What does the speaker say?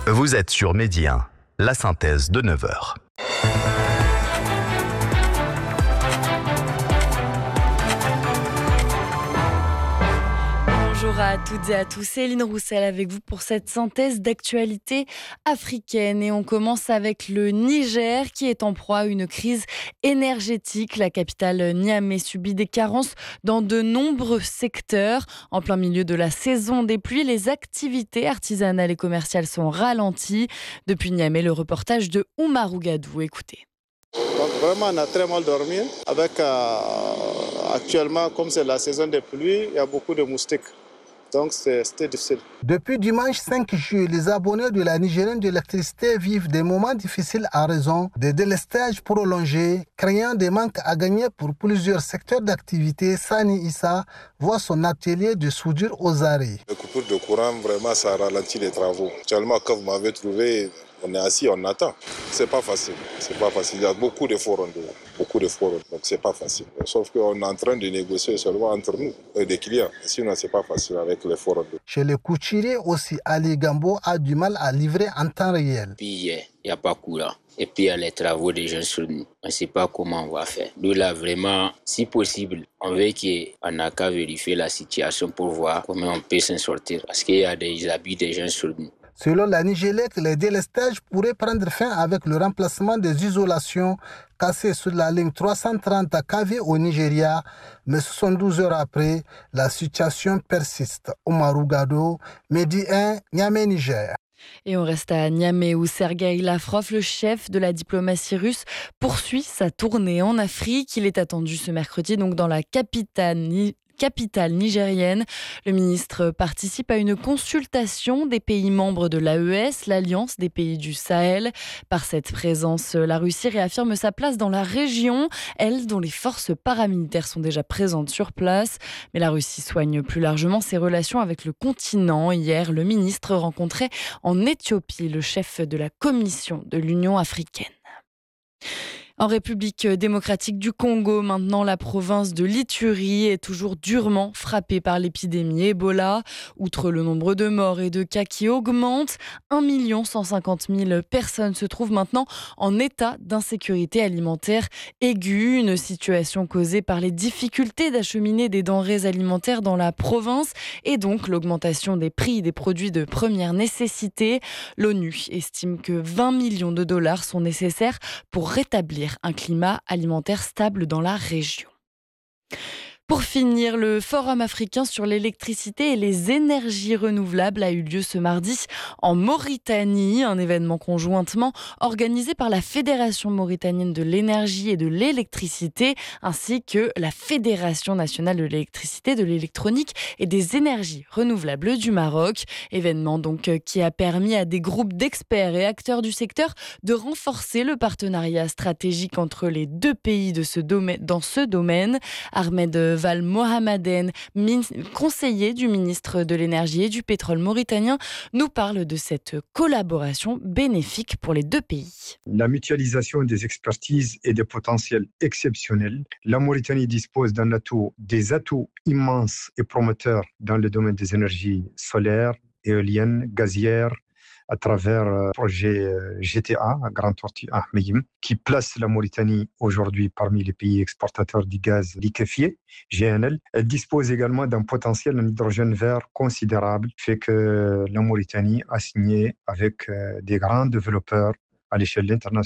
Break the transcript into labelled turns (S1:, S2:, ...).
S1: Vous êtes sur Midi 1, la synthèse de 9 heures.
S2: Bonjour à toutes et à tous, Céline Roussel avec vous pour cette synthèse d'actualité africaine. Et on commence avec le Niger qui est en proie à une crise énergétique. La capitale Niamey subit des carences dans de nombreux secteurs. En plein milieu de la saison des pluies, les activités artisanales et commerciales sont ralenties. Depuis Niamey, le reportage de Oumarou Gadou. Écoutez.
S3: Donc vraiment, on a très mal dormi. Actuellement, comme c'est la saison des pluies, il y a beaucoup de moustiques. Donc c'était difficile.
S4: Depuis dimanche 5 juillet, les abonnés de la Nigérienne de l'électricité vivent des moments difficiles à raison des délestages prolongés, créant des manques à gagner pour plusieurs secteurs d'activité. Sani Issa voit son atelier de soudure aux arrêts.
S5: Le coupure de courant, vraiment, ça ralentit les travaux. Actuellement, quand vous m'avez trouvé, on est assis, on attend. C'est pas facile. Il y a beaucoup de forums. Donc c'est pas facile. Sauf qu'on est en train de négocier seulement entre nous et des clients. Sinon, c'est pas facile avec les forums.
S4: Chez les couturiers aussi, Ali Gambo a du mal à livrer en temps réel.
S6: Puis il n'y a pas courant. Et puis il y a les travaux des gens sur nous. On ne sait pas comment on va faire. Nous là, vraiment, si possible, on veut qu'on n'a qu'à vérifier la situation pour voir comment on peut s'en sortir. Parce qu'il y a des abus des gens sur nous.
S4: Selon la Nigélec, les délestages pourraient prendre fin avec le remplacement des isolations cassées sur la ligne 330 à KV au Nigeria. Mais 72 heures après, la situation persiste. Oumarou Gadou, Midi 1, Niamey, Niger.
S2: Et on reste à Niamey où Sergueï Lavrov, le chef de la diplomatie russe, poursuit sa tournée en Afrique. Il est attendu ce mercredi donc dans la capitale nigérienne. Le ministre participe à une consultation des pays membres de l'AES, l'Alliance des pays du Sahel. Par cette présence, la Russie réaffirme sa place dans la région, elle dont les forces paramilitaires sont déjà présentes sur place. Mais la Russie soigne plus largement ses relations avec le continent. Hier, le ministre rencontrait en Éthiopie le chef de la Commission de l'Union africaine. En République démocratique du Congo, maintenant, la province de l'Ituri est toujours durement frappée par l'épidémie Ebola. Outre le nombre de morts et de cas qui augmente, 1 150 000 personnes se trouvent maintenant en état d'insécurité alimentaire aiguë. Une situation causée par les difficultés d'acheminer des denrées alimentaires dans la province et donc l'augmentation des prix des produits de première nécessité. L'ONU estime que 20 millions de dollars sont nécessaires pour rétablir un climat alimentaire stable dans la région. Pour finir, le Forum africain sur l'électricité et les énergies renouvelables a eu lieu ce mardi en Mauritanie, un événement conjointement organisé par la Fédération mauritanienne de l'énergie et de l'électricité ainsi que la Fédération nationale de l'électricité, de l'électronique et des énergies renouvelables du Maroc. Événement donc qui a permis à des groupes d'experts et acteurs du secteur de renforcer le partenariat stratégique entre les deux pays dans ce domaine. Ahmed Val Mohammaden, conseiller du ministre de l'Énergie et du Pétrole mauritanien, nous parle de cette collaboration bénéfique pour les deux pays.
S7: La mutualisation des expertises et des potentiels exceptionnels. La Mauritanie dispose des atouts immenses et promoteurs dans le domaine des énergies solaires, éoliennes, gazières, à travers le projet GTA, Grand Tortue Ahmeyim, qui place la Mauritanie aujourd'hui parmi les pays exportateurs du gaz liquéfié, GNL. Elle dispose également d'un potentiel en hydrogène vert considérable, fait que la Mauritanie a signé avec des grands développeurs à l'échelle internationale